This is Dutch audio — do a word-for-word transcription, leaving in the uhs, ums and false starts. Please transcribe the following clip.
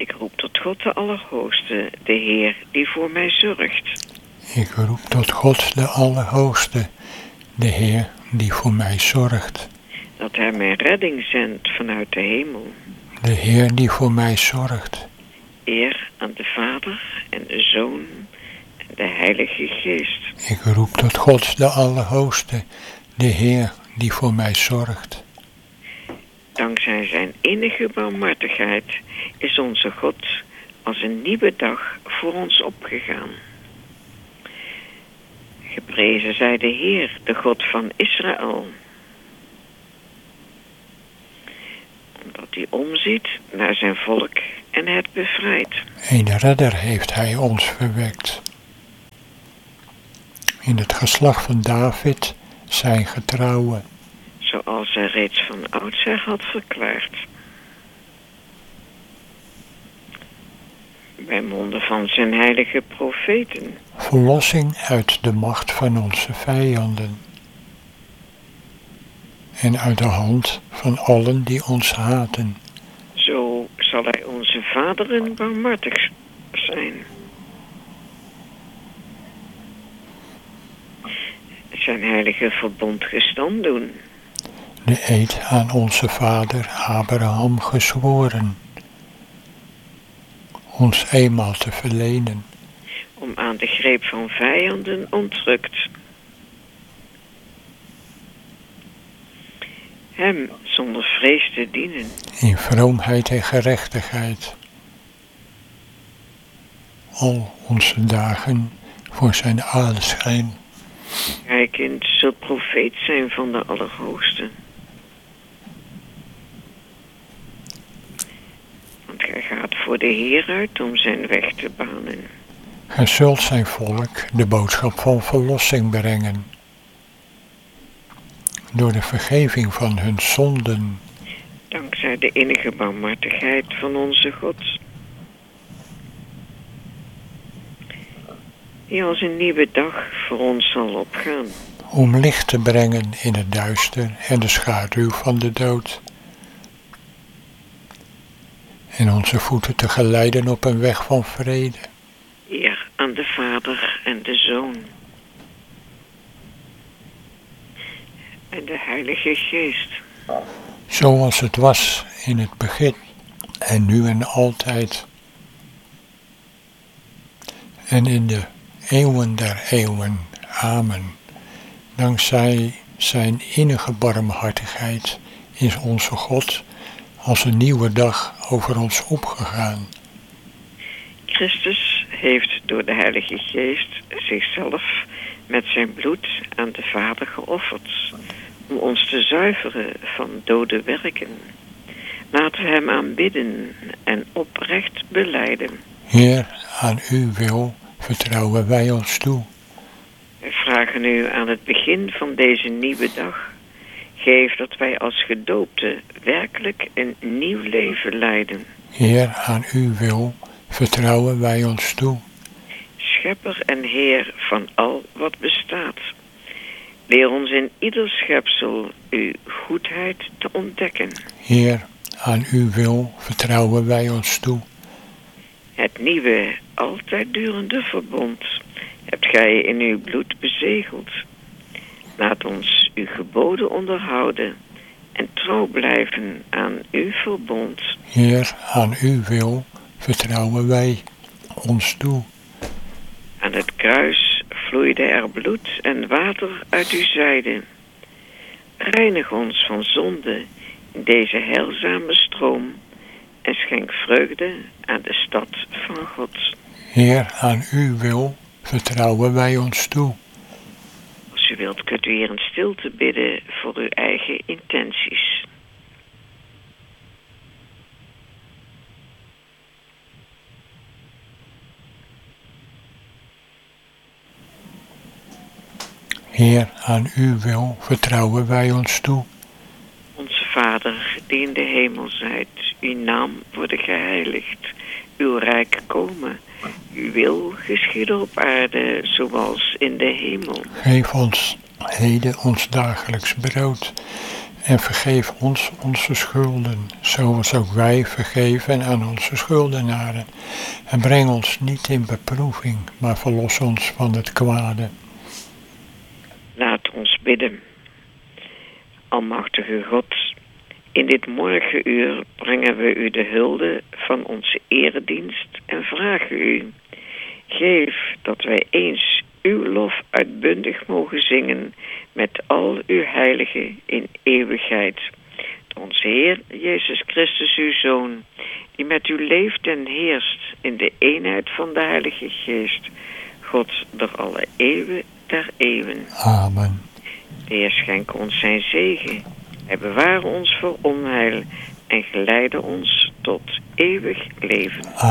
Ik roep tot God de Allerhoogste, de Heer die voor mij zorgt. Ik roep tot God de Allerhoogste, de Heer die voor mij zorgt. Dat Hij mijn redding zendt vanuit de hemel. De Heer die voor mij zorgt. Eer aan de Vader en de Zoon en de Heilige Geest. Ik roep tot God de Allerhoogste, de Heer die voor mij zorgt. Dankzij zijn enige barmhartigheid is onze God als een nieuwe dag voor ons opgegaan. Geprezen zij de Heer, de God van Israël. Omdat hij omziet naar zijn volk en het bevrijdt. Een redder heeft hij ons verwekt. In het geslacht van David, zijn getrouwe. Zoals hij reeds van oudsher had verklaard. Bij monden van zijn heilige profeten. Verlossing uit de macht van onze vijanden. En uit de hand van allen die ons haten. Zo zal hij onze vaderen barmhartig zijn. Zijn heilige verbond gestand doen. De eed aan onze vader Abraham gezworen. Ons eenmaal te verlenen. Om aan de greep van vijanden ontrukt. Hem zonder vrees te dienen. In vroomheid en gerechtigheid. Al onze dagen voor zijn aanschijn. Gij kind zult profeet zijn van de Allerhoogste. Want gij gaat voor de Heer uit om zijn weg te banen. Gij zult zijn volk de boodschap van verlossing brengen. Door de vergeving van hun zonden. Dankzij de innige barmhartigheid van onze God. Die als een nieuwe dag voor ons zal opgaan. Om licht te brengen in het duister en de schaduw van de dood. En onze voeten te geleiden op een weg van vrede. Eer aan de Vader en de Zoon. En de Heilige Geest. Zoals het was in het begin en nu en altijd. En in de eeuwen der eeuwen. Amen. Dankzij zijn innige barmhartigheid is onze God als een nieuwe dag over ons opgegaan. Christus heeft door de Heilige Geest zichzelf met zijn bloed aan de Vader geofferd, om ons te zuiveren van dode werken. Laten we hem aanbidden en oprecht belijden. Heer, aan uw wil vertrouwen wij ons toe. Wij vragen u aan het begin van deze nieuwe dag, geef dat wij als gedoopten werkelijk een nieuw leven leiden. Heer, aan uw wil vertrouwen wij ons toe. Schepper en Heer van al wat bestaat, leer ons in ieder schepsel uw goedheid te ontdekken. Heer, aan uw wil vertrouwen wij ons toe. Het nieuwe, altijd durende verbond hebt gij in uw bloed bezegeld. Laat ons uw geboden onderhouden en trouw blijven aan uw verbond. Heer, aan uw wil vertrouwen wij ons toe. Aan het kruis vloeide er bloed en water uit uw zijde. Reinig ons van zonde in deze heilzame stroom en schenk vreugde aan de stad van God. Heer, aan uw wil vertrouwen wij ons toe. Als u wilt, kunt u hier in stilte bidden voor uw eigen intenties. Heer, aan uw wil vertrouwen wij ons toe. Onze Vader, die in de hemel zijt, uw naam worden geheiligd, uw rijk komen, uw wil geschieden op aarde, zoals in de hemel. Geef ons heden ons dagelijks brood En vergeef ons onze schulden, zoals ook wij vergeven aan onze schuldenaren. En breng ons niet in beproeving, maar verlos ons van het kwade. Laat ons bidden. Almachtige God, in dit morgenuur brengen we u de hulde van onze eredienst en vragen u, geef dat wij eens uw lof uitbundig mogen zingen met al uw heiligen in eeuwigheid. Door onze Heer Jezus Christus, uw Zoon, die met u leeft en heerst in de eenheid van de Heilige Geest, God door alle eeuwen der eeuwen. Amen. De Heer schenke ons zijn zegen. Hij beware ons voor onheil en geleide ons tot eeuwig leven.